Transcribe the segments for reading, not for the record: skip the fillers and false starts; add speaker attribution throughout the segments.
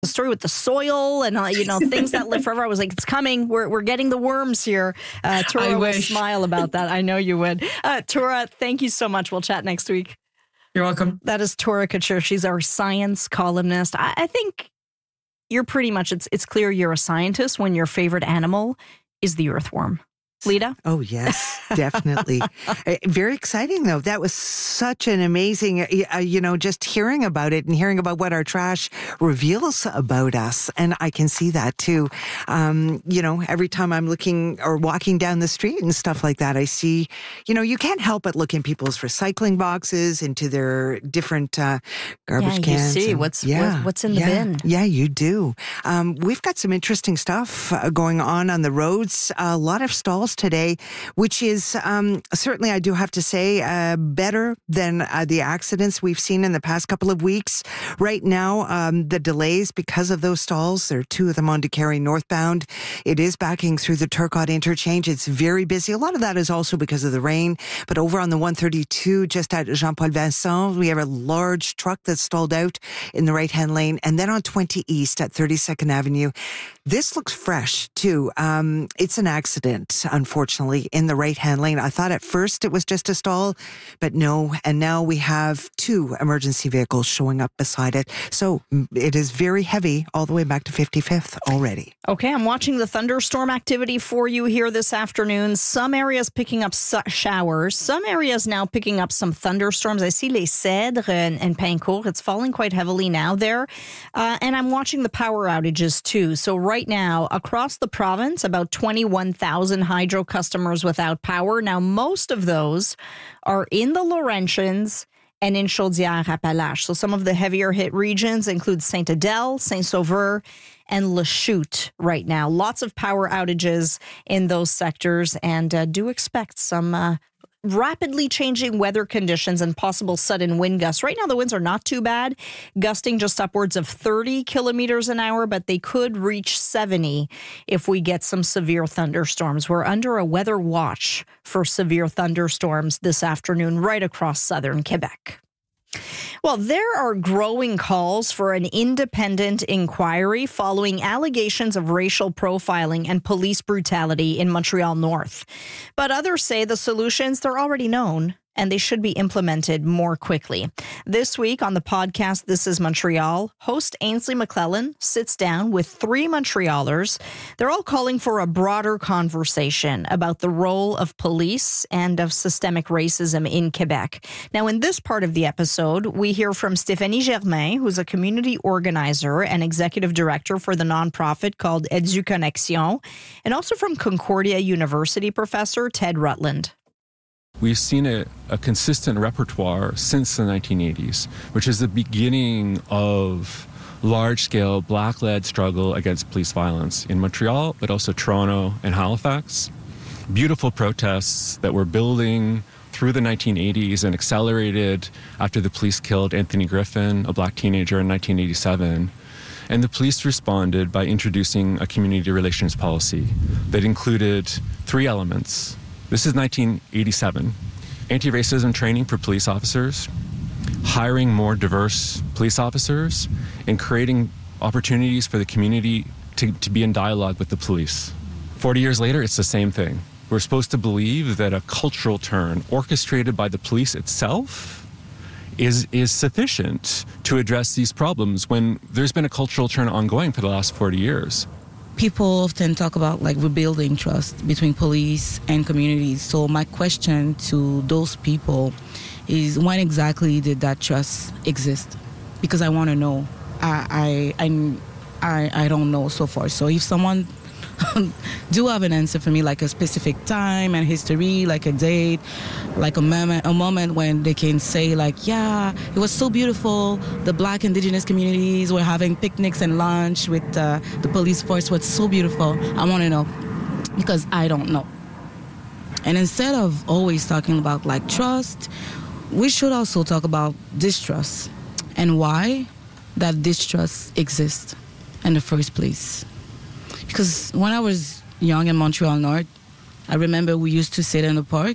Speaker 1: the story with the soil and things that live forever. I was like, it's coming. We're getting the worms here. Tora will smile about that. I know you would. Tora, thank you so much. We'll chat next week.
Speaker 2: You're welcome.
Speaker 1: That is Tora Couture. She's our science columnist. I think you're pretty much, it's clear you're a scientist when your favorite animal is the earthworm. Lita?
Speaker 3: Oh, yes, definitely. Very exciting, though. That was such an amazing, just hearing about it and hearing about what our trash reveals about us. And I can see that, too. Every time I'm looking or walking down the street and stuff like that, I see, you can't help but look in people's recycling boxes, into their different garbage cans.
Speaker 1: You see what's in the bin.
Speaker 3: Yeah, you do. We've got some interesting stuff going on the roads. A lot of stalls today, which is certainly, I do have to say, better than the accidents we've seen in the past couple of weeks. Right now, the delays because of those stalls, there are two of them on Décarie northbound. It is backing through the Turcotte interchange. It's very busy. A lot of that is also because of the rain. But over on the 132, just at Jean-Paul Vincent, we have a large truck that's stalled out in the right-hand lane. And then on 20 East at 32nd Avenue, this looks fresh, too. It's an accident, unfortunately, in the right-hand lane. I thought at first it was just a stall, but no. And now we have two emergency vehicles showing up beside it. So it is very heavy all the way back to 55th already.
Speaker 1: Okay, I'm watching the thunderstorm activity for you here this afternoon. Some areas picking up showers. Some areas now picking up some thunderstorms. I see Les Cèdres and Pincourt. It's falling quite heavily now there. And I'm watching the power outages, too. So right now, across the province, about 21,000 hydro customers without power. Now, most of those are in the Laurentians and in Chaudière-Appalaches. So some of the heavier hit regions include Saint-Adèle, Saint-Sauveur, and Lachute right now. Lots of power outages in those sectors, and do expect some rapidly changing weather conditions and possible sudden wind gusts. Right now, the winds are not too bad, gusting just upwards of 30 kilometers an hour, but they could reach 70 if we get some severe thunderstorms. We're under a weather watch for severe thunderstorms this afternoon right across southern Quebec. Well, there are growing calls for an independent inquiry following allegations of racial profiling and police brutality in Montreal North. But others say the solutions, they're already known, and they should be implemented more quickly. This week on the podcast, This is Montreal, host Ainsley McClellan sits down with three Montrealers. They're all calling for a broader conversation about the role of police and of systemic racism in Quebec. Now, in this part of the episode, we hear from Stéphanie Germain, who's a community organizer and executive director for the nonprofit called EduConnexion, and also from Concordia University professor Ted Rutland.
Speaker 4: We've seen a consistent repertoire since the 1980s, which is the beginning of large-scale Black-led struggle against police violence in Montreal, but also Toronto and Halifax. Beautiful protests that were building through the 1980s and accelerated after the police killed Anthony Griffin, a Black teenager, in 1987. And the police responded by introducing a community relations policy that included three elements. This is 1987. Anti-racism training for police officers, hiring more diverse police officers, and creating opportunities for the community to be in dialogue with the police. 40 years later, it's the same thing. We're supposed to believe that a cultural turn orchestrated by the police itself is sufficient to address these problems when there's been a cultural turn ongoing for the last 40 years.
Speaker 5: People often talk about rebuilding trust between police and communities. So my question to those people is, when exactly did that trust exist? Because I want to know. I don't know so far. So if someone do have an answer for me, like a specific time and history, like a date, like a moment when they can say yeah, it was so beautiful. The Black Indigenous communities were having picnics and lunch with the police force. Was so beautiful. I want to know, because I don't know. And instead of always talking about trust, we should also talk about distrust and why that distrust exists in the first place. Because when I was young in Montreal North, I remember we used to sit in the park,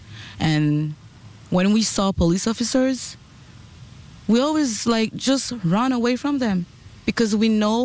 Speaker 5: and when we saw police officers, we always just run away from them. because we know